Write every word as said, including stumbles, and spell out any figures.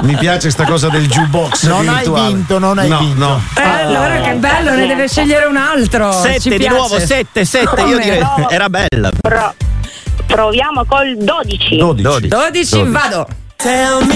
Mi piace sta cosa del jukebox. Non hai virtuale. vinto, non hai no, vinto. No. Eh, allora che bello, ne deve scegliere un altro. Sette Ci di piace. nuovo, sette, sette. Io Come? direi No. era bella. Pro- proviamo col dodici. dodici. dodici. dodici, vado.